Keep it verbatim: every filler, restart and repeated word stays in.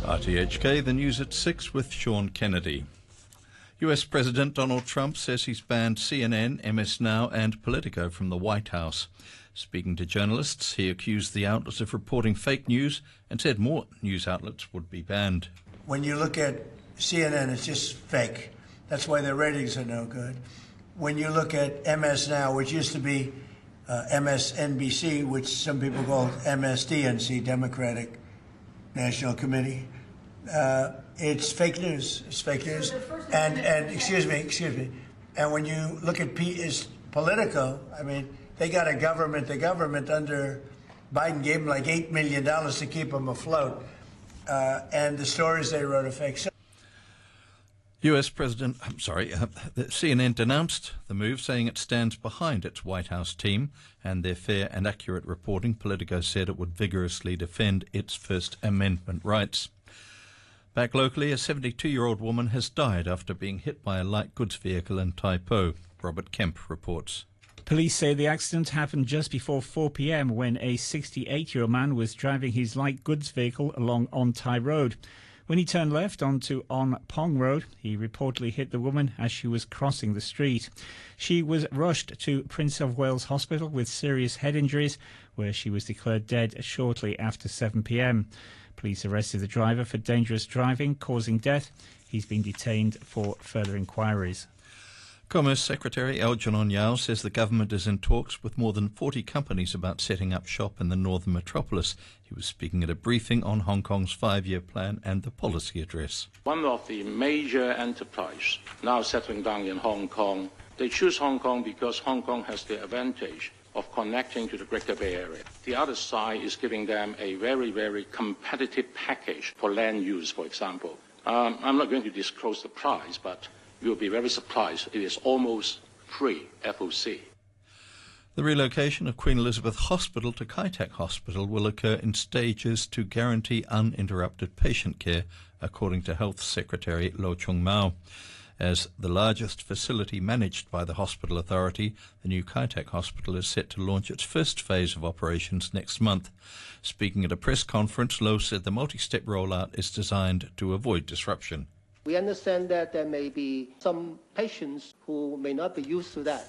R T H K, the news at six with Sean Kennedy. U S President Donald Trump says he's banned C N N, M S Now and Politico from the White House. Speaking to journalists, he accused the outlets of reporting fake news and said more news outlets would be banned. When you look at C N N, it's just fake. That's why their ratings are no good. When you look at M S Now, which used to be uh, M S N B C, which some people call M S D N C, Democratic National Committee, uh, it's fake news. It's fake news. And, and excuse me, excuse me. And when you look at P is Politico, I mean, they got a government, the government under Biden gave them like eight million dollars to keep them afloat. Uh, and the stories they wrote are fake. So U S President, I'm sorry, uh, C N N denounced the move, saying it stands behind its White House team and their fair and accurate reporting. Politico said it would vigorously defend its First Amendment rights. Back locally, a seventy-two-year-old woman has died after being hit by a light goods vehicle in Tai Po. Robert Kemp reports. Police say the accident happened just before four p m when a sixty-eight-year-old man was driving his light goods vehicle along On Tai Road. When he turned left onto On Pong Road, he reportedly hit the woman as she was crossing the street. She was rushed to Prince of Wales Hospital with serious head injuries, where she was declared dead shortly after seven p m. Police arrested the driver for dangerous driving, causing death. He's been detained for further inquiries. Commerce Secretary Algernon Yao says the government is in talks with more than forty companies about setting up shop in the northern metropolis. He was speaking at a briefing on Hong Kong's five-year plan and the policy address. One of the major enterprises now settling down in Hong Kong, they choose Hong Kong because Hong Kong has the advantage of connecting to the Greater Bay Area. The other side is giving them a very, very competitive package for land use, for example. Um, I'm not going to disclose the price, but you'll be very surprised. It is almost free F O C. The relocation of Queen Elizabeth Hospital to Kai Tak Hospital will occur in stages to guarantee uninterrupted patient care, according to Health Secretary Lo Chung Mau. As the largest facility managed by the Hospital Authority, the new Kai Tak Hospital is set to launch its first phase of operations next month. Speaking at a press conference, Lo said the multi-step rollout is designed to avoid disruption. We understand that there may be some patients who may not be used to that.